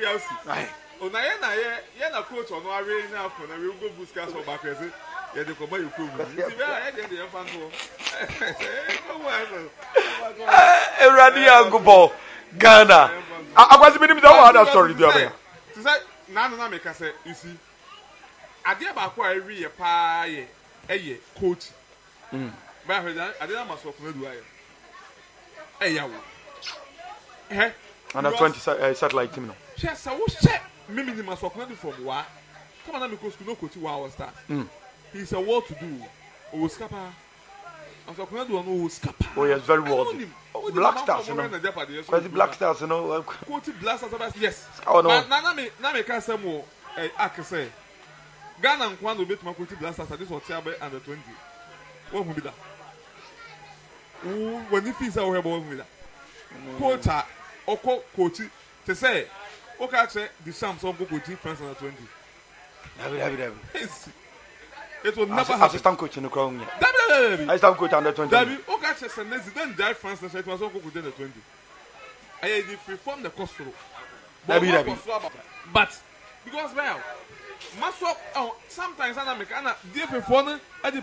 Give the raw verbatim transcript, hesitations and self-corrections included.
Chelsea. Oh, na ye na ye ye na coach on our way now for na we go boost cast for back say ye dey come you come. See where I dey dey fan go. Eradi Angubo Ghana. Akwasi bi ni mi other story do abia. To say na na make say you see. Ade ba ko every ye pa ye eye coach. Mm. Ba he ade na maso ko do aye. Eh yawo. Eh. Under twenty uh, satellite team no. Yes, I will check. Mimi ni maso ko do from wa. Come on na because no coach wa was start. Mm. He's a what to do. O scapa. Maso ko do no scapa. Oh yes, very well. Oh, Black Stars, you know. Because Black Stars, you know. Coach Black Stars, yes. Oh no. Na na me na me can say mo eh akese. Ghana nkwa no betu makoti Black Stars this hotel be under twenty. What will be that? When if is our boy with that. Coach oko coach to say okay say the Samson go coach France under twenty. David David David. It will never happen. Assistant coach in the crown. David Assistant coach under twenty. David okay say Senezi then die France say it was go coach under twenty. I if reform the cost. David David. But because well Maso oh sometimes I make ana D F four no e dey